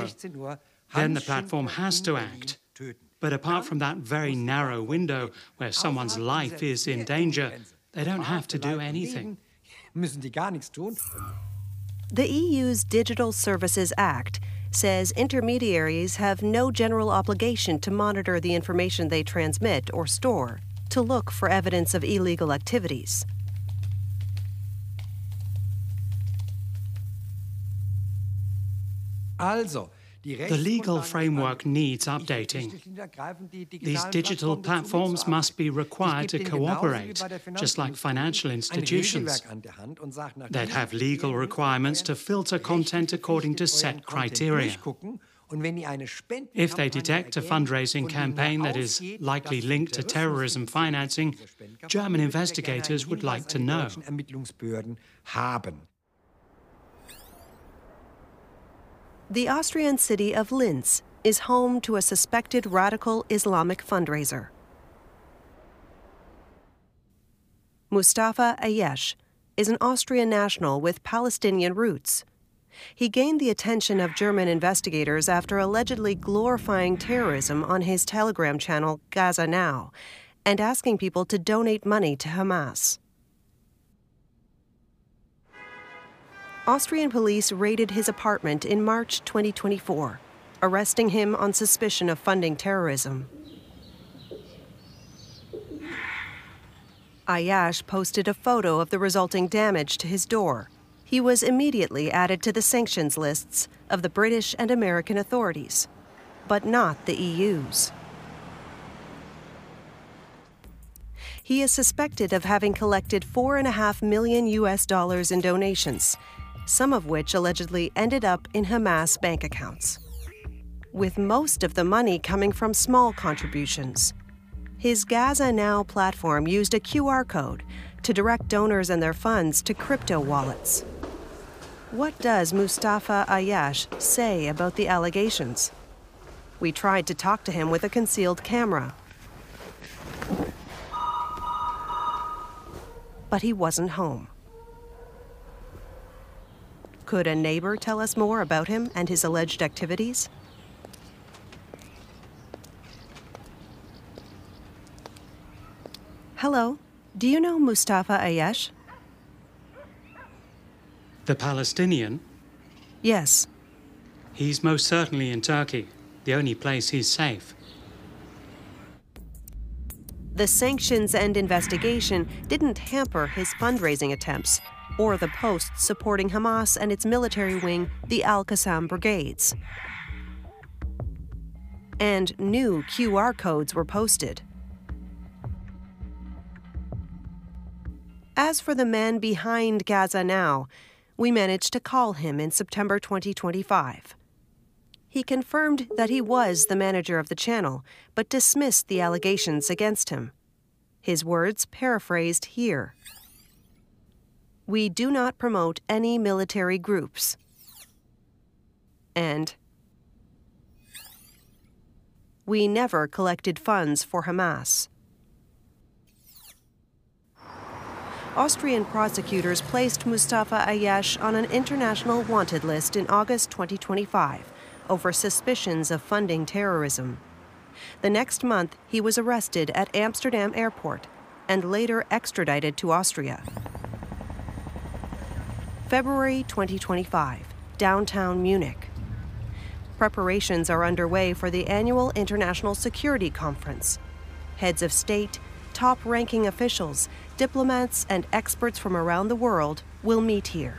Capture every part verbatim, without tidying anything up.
narrow, then the platform has to act. But apart from that very narrow window where someone's life is in danger, they don't have to do anything. The E U's Digital Services Act says intermediaries have no general obligation to monitor the information they transmit or store to look for evidence of illegal activities. The legal framework needs updating. These digital platforms must be required to cooperate, just like financial institutions. They'd have legal requirements to filter content according to set criteria. If they detect a fundraising campaign that is likely linked to terrorism financing, German investigators would like to know. The Austrian city of Linz is home to a suspected radical Islamic fundraiser. Mustafa Ayesh is an Austrian national with Palestinian roots. He gained the attention of German investigators after allegedly glorifying terrorism on his Telegram channel Gaza Now and asking people to donate money to Hamas. Austrian police raided his apartment in March twenty twenty-four, arresting him on suspicion of funding terrorism. Ayesh posted a photo of the resulting damage to his door. He was immediately added to the sanctions lists of the British and American authorities, but not the E U's. He is suspected of having collected four and a half million U S dollars in donations, some of which allegedly ended up in Hamas bank accounts, with most of the money coming from small contributions. His Gaza Now platform used a Q R code to direct donors and their funds to crypto wallets. What does Mustafa Ayesh say about the allegations? We tried to talk to him with a concealed camera, but he wasn't home. Could a neighbor tell us more about him and his alleged activities? Hello, do you know Mustafa Ayesh? The Palestinian? Yes. He's most certainly in Turkey, the only place he's safe. The sanctions and investigation didn't hamper his fundraising attempts or the posts supporting Hamas and its military wing, the Al-Qassam Brigades. And new Q R codes were posted. As for the man behind Gaza Now, we managed to call him in September twenty twenty-five. He confirmed that he was the manager of the channel, but dismissed the allegations against him. His words paraphrased here. We do not promote any military groups. And we never collected funds for Hamas. Austrian prosecutors placed Mustafa Ayesh on an international wanted list in August twenty twenty-five over suspicions of funding terrorism. The next month, he was arrested at Amsterdam Airport and later extradited to Austria. February twenty twenty-five, downtown Munich. Preparations are underway for the annual International Security Conference. Heads of state, top-ranking officials, diplomats, and experts from around the world will meet here.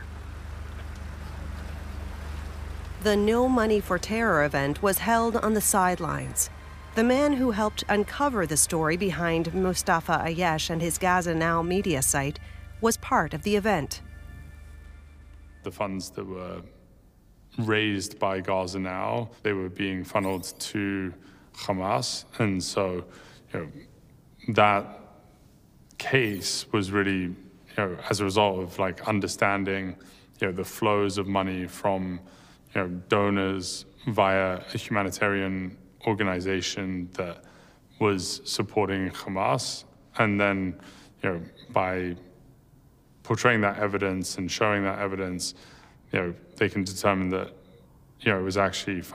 The No Money for Terror event was held on the sidelines. The man who helped uncover the story behind Mustafa Ayesh and his Gaza Now media site was part of the event. The funds that were raised by Gaza Now, they were being funneled to Hamas. And so, you know, that case was really, you know, as a result of like understanding, you know, the flows of money from, you know, donors via a humanitarian organization that was supporting Hamas. And then, you know, by portraying that evidence and showing that evidence, you know, they can determine that, you know, it was actually